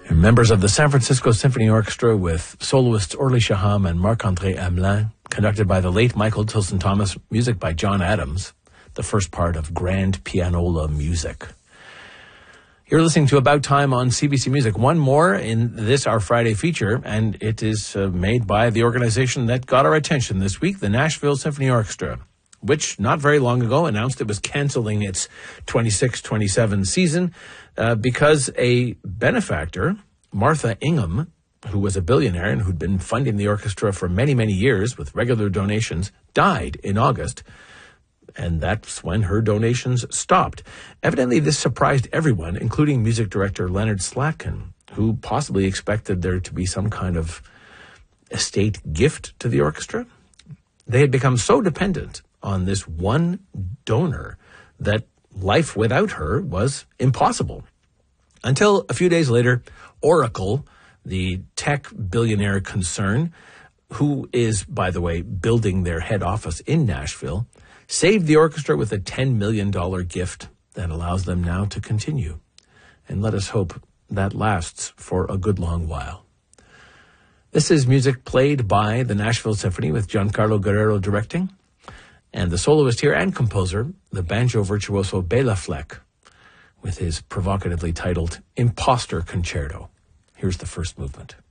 Members of the San Francisco Symphony Orchestra with soloists Orly Shaham and Marc-André Hamelin, conducted by the late Michael Tilson Thomas, music by John Adams, the first part of Grand Pianola Music. You're listening to About Time on CBC Music. One more in this, our Friday feature, and it is made by the organization that got our attention this week, the Nashville Symphony Orchestra, which not very long ago announced it was canceling its 26-27 season because a benefactor, Martha Ingham, who was a billionaire and who'd been funding the orchestra for many, many years with regular donations, died in August. And that's when her donations stopped. Evidently, this surprised everyone, including music director Leonard Slatkin, who possibly expected there to be some kind of estate gift to the orchestra. They had become so dependent on this one donor that life without her was impossible. Until a few days later, Oracle, the tech billionaire concern, who is, by the way, building their head office in Nashville, saved the orchestra with a $10 million gift that allows them now to continue. And let us hope that lasts for a good long while. This is music played by the Nashville Symphony with Giancarlo Guerrero directing, and the soloist here and composer, the banjo virtuoso Bela Fleck, with his provocatively titled Imposter Concerto. Here's the first movement.